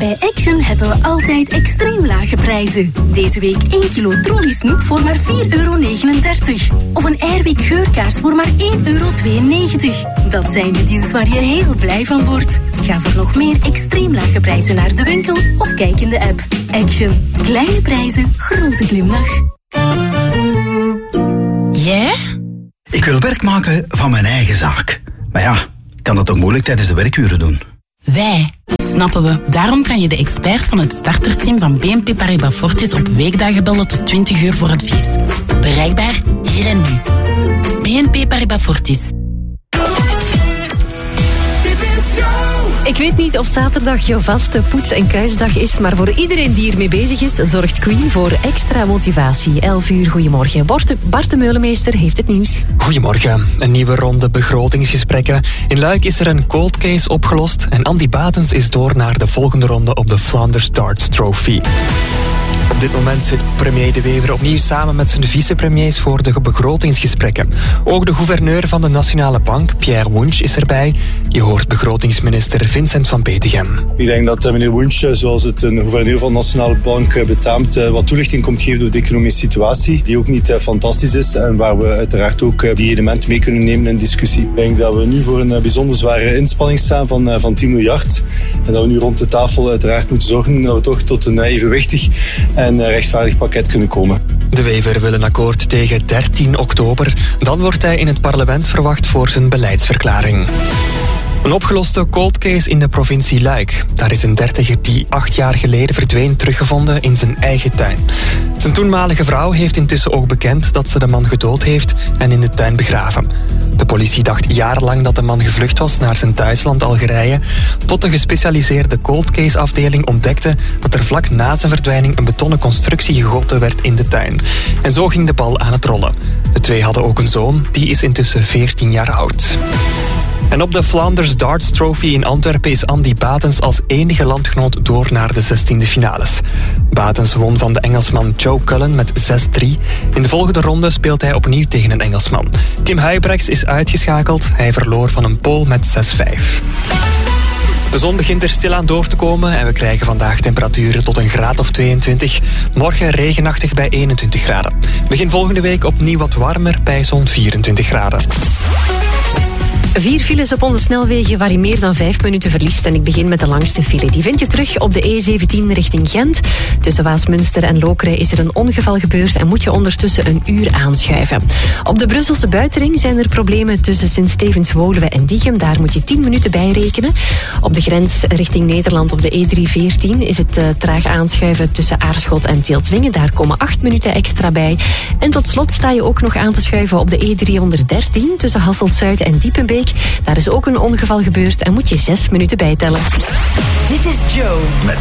Bij Action hebben we altijd extreem lage prijzen. Deze week 1 kilo Trolli Snoep voor maar €4,39. Of een Airwick geurkaars voor maar €1,92. Dat zijn de deals waar je heel blij van wordt. Ga voor nog meer extreem lage prijzen naar de winkel of kijk in de app. Action. Kleine prijzen, grote glimlach. Jij? Ik wil werk maken van mijn eigen zaak. Maar ja, ik kan dat toch moeilijk tijdens de werkuren doen? Wij, snappen we. Daarom kan je de experts van het startersteam van BNP Paribas Fortis op weekdagen bellen tot 20 uur voor advies. Bereikbaar hier en nu. BNP Paribas Fortis. Ik weet niet of zaterdag jouw vaste poets- en kuisdag is, maar voor iedereen die ermee bezig is, zorgt Queen voor extra motivatie. 11 uur, goedemorgen. Bart de Meulemeester heeft het nieuws. Goedemorgen. Een nieuwe ronde begrotingsgesprekken. In Luik is er een cold case opgelost en Andy Batens is door naar de volgende ronde op de Flanders Darts Trophy. Op dit moment zit premier De Wever opnieuw samen met zijn vicepremiers voor de begrotingsgesprekken. Ook de gouverneur van de Nationale Bank, Pierre Wunsch, is erbij. Je hoort begrotingsminister Vincent van Petegem. Ik denk dat meneer Wunsch, zoals het een gouverneur van de Nationale Bank betaamt, wat toelichting komt geven over de economische situatie, die ook niet fantastisch is en waar we uiteraard ook die elementen mee kunnen nemen in discussie. Ik denk dat we nu voor een bijzonder zware inspanning staan van 10 miljard en dat we nu rond de tafel uiteraard moeten zorgen dat we toch tot een evenwichtig en rechtvaardig pakket kunnen komen. De Wever wil een akkoord tegen 13 oktober. Dan wordt hij in het parlement verwacht voor zijn beleidsverklaring. Een opgeloste cold case in de provincie Luik. Daar is een 30er die 8 jaar geleden verdween teruggevonden in zijn eigen tuin. Zijn toenmalige vrouw heeft intussen ook bekend dat ze de man gedood heeft en in de tuin begraven. De politie dacht jarenlang dat de man gevlucht was naar zijn thuisland Algerije, tot de gespecialiseerde cold case afdeling ontdekte dat er vlak na zijn verdwijning een betonnen constructie gegoten werd in de tuin. En zo ging de bal aan het rollen. De twee hadden ook een zoon, die is intussen 14 jaar oud. En op de Flanders Darts Trophy in Antwerpen is Andy Batens als enige landgenoot door naar de 16e finales. Batens won van de Engelsman Joe Cullen met 6-3. In de volgende ronde speelt hij opnieuw tegen een Engelsman. Tim Huybrechts is uitgeschakeld. Hij verloor van een Pool met 6-5. De zon begint er stilaan door te komen en we krijgen vandaag temperaturen tot een graad of 22. Morgen regenachtig bij 21 graden. Begin volgende week opnieuw wat warmer bij zo'n 24 graden. 4 files op onze snelwegen waar je meer dan 5 minuten verliest. En ik begin met de langste file. Die vind je terug op de E17 richting Gent. Tussen Waasmunster en Lokeren is er een ongeval gebeurd en moet je ondertussen een uur aanschuiven. Op de Brusselse buitenring zijn er problemen tussen Sint-Stevens-Woluwe en Diegem. Daar moet je 10 minuten bij rekenen. Op de grens richting Nederland op de E314 is het traag aanschuiven tussen Aarschot en Tieltwingen. Daar komen 8 minuten extra bij. En tot slot sta je ook nog aan te schuiven op de E313 tussen Hasselt-Zuid en Diepenbeek. Daar is ook een ongeval gebeurd en moet je 6 minuten bijtellen. Dit is Joe. Met